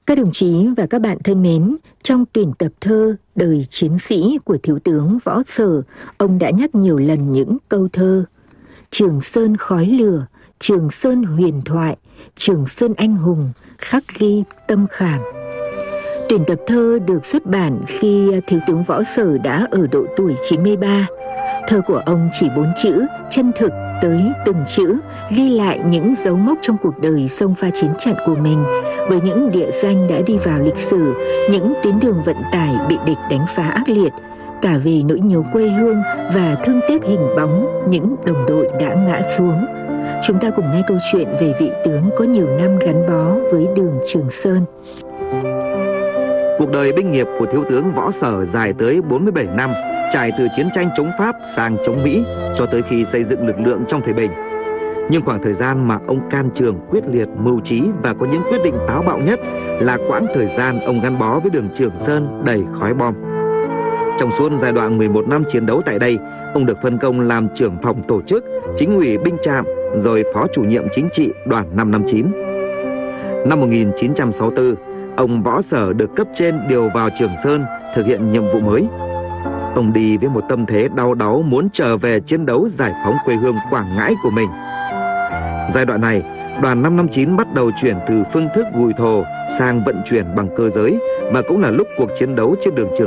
Các đồng chí và các bạn thân mến, trong tuyển tập thơ Đời chiến sĩ của Thiếu tướng Võ Sở, ông đã nhắc nhiều lần những câu thơ: Trường Sơn khói lửa, Trường Sơn huyền thoại, Trường Sơn anh hùng, khắc ghi tâm khảm. Tuyển tập thơ được xuất bản khi Thiếu tướng Võ Sở đã ở độ tuổi 93. Thơ của ông chỉ 4 chữ, chân thực tới từng chữ, ghi lại những dấu mốc trong cuộc đời xông pha chiến trận của mình, với những địa danh đã đi vào lịch sử, những tuyến đường vận tải bị địch đánh phá ác liệt, cả về nỗi nhớ quê hương và thương tiếc hình bóng những đồng đội đã ngã xuống. Chúng ta cùng nghe câu chuyện về vị tướng có nhiều năm gắn bó với đường Trường Sơn. Cuộc đời binh nghiệp của Thiếu tướng Võ Sở dài tới 47 năm, trải từ chiến tranh chống Pháp sang chống Mỹ cho tới khi xây dựng lực lượng trong thời bình. Nhưng khoảng thời gian mà ông can trường, quyết liệt, mưu trí và có những quyết định táo bạo nhất là quãng thời gian ông gắn bó với đường Trường Sơn đầy khói bom. Trong suốt giai đoạn 11 năm chiến đấu tại đây, ông được phân công làm trưởng phòng tổ chức, chính ủy binh trạm, rồi phó chủ nhiệm chính trị đoàn 559. Năm 1964, ông Võ Sở được cấp trên điều vào Trường Sơn thực hiện nhiệm vụ mới. Ông đi với một tâm thế đau đáu muốn trở về chiến đấu giải phóng quê hương Quảng Ngãi của mình. Giai đoạn này, đoàn 559 bắt đầu chuyển từ phương thức gùi thồ sang vận chuyển bằng cơ giới, và cũng là lúc cuộc chiến đấu trên đường Trường